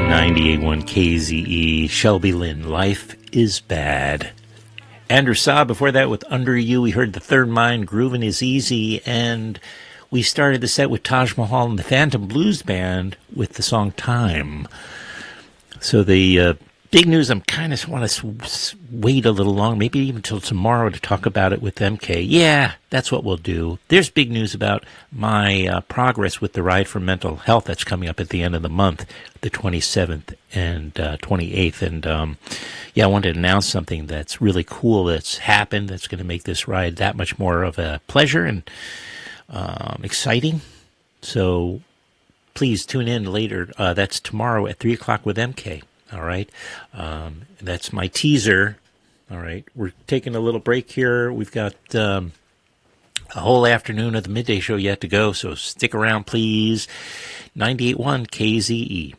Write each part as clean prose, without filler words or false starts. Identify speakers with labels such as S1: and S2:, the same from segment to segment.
S1: 98.1 KZE, Shelby Lynn, Life is Bad. Andrew Saab, before that with Under You, we heard The Third Mind, Groovin' is Easy, and we started the set with Taj Mahal and the Phantom Blues Band with the song Time. So the big news, I'm kind of want to wait a little long, maybe even until tomorrow to talk about it with MK. Yeah, that's what we'll do. There's big news about my progress with the Ride for Mental Health that's coming up at the end of the month, the 27th and 28th. And I wanted to announce something that's really cool that's happened that's going to make this ride that much more of a pleasure and exciting. So please tune in later. That's tomorrow at 3 o'clock with MK. All right. That's my teaser. All right. We're taking a little break here. We've got a whole afternoon of the midday show yet to go, so stick around, please. 98.1 KZE.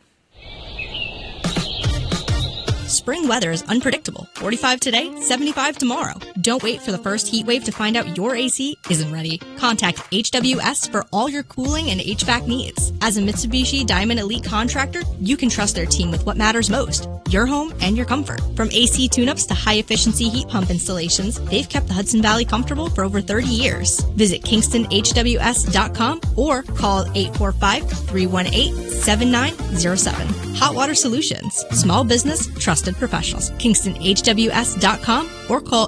S2: Spring weather is unpredictable. 45 today, 75 tomorrow. Don't wait for the first heat wave to find out your AC isn't ready. Contact HWS for all your cooling and HVAC needs. As a Mitsubishi Diamond Elite contractor, you can trust their team with what matters most, your home and your comfort. From AC tune-ups to high-efficiency heat pump installations, they've kept the Hudson Valley comfortable for over 30 years. Visit KingstonHWS.com or call 845-318-7907. Hot Water Solutions. Small business, trusted professionals. KingstonHWS.com or call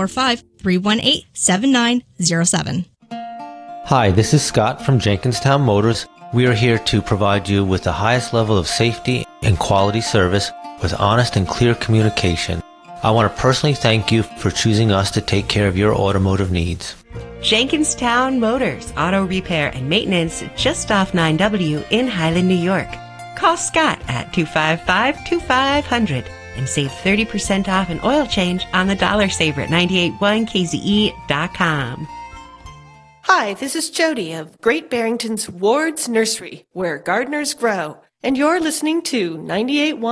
S2: 845-318-7907.
S3: Hi, this is Scott from Jenkinstown Motors. We are here to provide you with the highest level of safety and quality service with honest and clear communication. I want to personally thank you for choosing us to take care of your automotive needs.
S4: Jenkinstown Motors, auto repair and maintenance just off 9W in Highland, New York. Call Scott at 255-2500 and save 30% off an oil change on the Dollar Saver at 981kze.com.
S5: Hi, this is Jody of Great Barrington's Ward's Nursery, where gardeners grow, and you're listening to 98.1